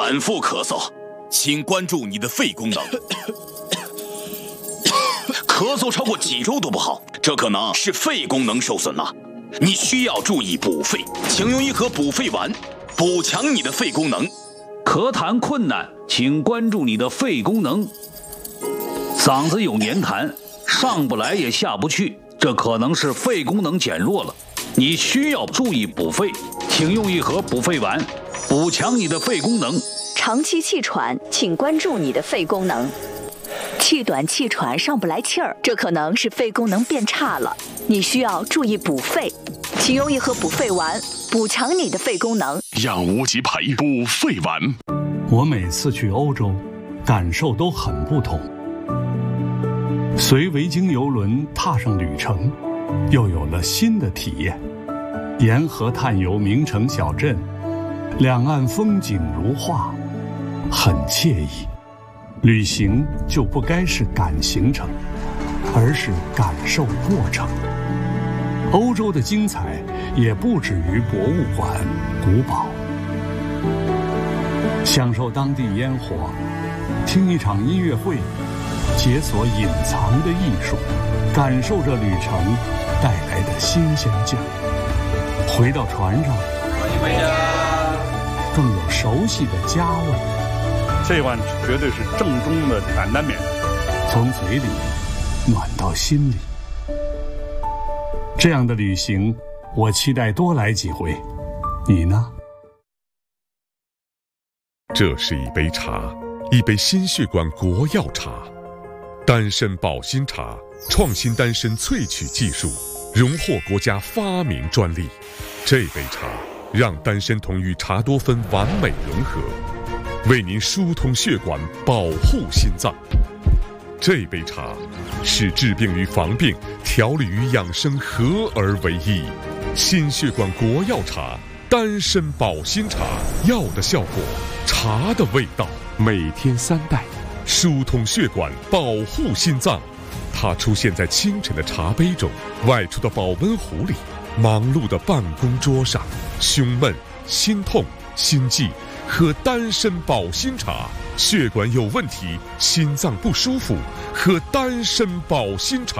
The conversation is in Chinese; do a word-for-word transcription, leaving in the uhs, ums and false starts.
反复咳嗽，请关注你的肺功能。咳嗽超过几周都不好，这可能是肺功能受损了。你需要注意补肺，请用一盒补肺丸，补强你的肺功能。 咳痰困难，请关注你的肺功能。嗓子有黏痰，上不来也下不去，这可能是肺功能减弱了。你需要注意补肺，请用一盒补肺丸，补强你的肺功能。 长期气喘，请关注你的肺功能。气短气喘上不来气儿，这可能是肺功能变差了，你需要注意补肺，请用一盒补肺丸，补强你的肺功能。 养无极培补肺丸。 我每次去欧洲，感受都很不同。随维京邮轮踏上旅程，又有了新的体验。沿河探游名城小镇，两岸风景如画，很惬意。旅行就不该是赶行程，而是感受过程。欧洲的精彩也不止于博物馆、古堡。享受当地烟火，听一场音乐会，解锁隐藏的艺术，感受着旅程带来的新鲜劲。回到船上， 欢迎回家， 更有熟悉的家味。 这碗绝对是正宗的担担面， 从嘴里暖到心里。这样的旅行，我期待多来几回。你呢？ 这是一杯茶，一杯心血管国药茶，丹参保心茶，创新丹参萃取技术，荣获国家发明专利。这杯茶让丹参酮与茶多酚完美融合，为您疏通血管，保护心脏。这杯茶是治病与防病、调理与养生合而为一。心血管国药茶，丹参保心茶，药的效果，茶的味道。每天三袋，疏通血管，保护心脏。它出现在清晨的茶杯中，外出的保温壶里，忙碌的办公桌上。胸闷、心痛、心悸，喝丹参保心茶；血管有问题、心脏不舒服，喝丹参保心茶。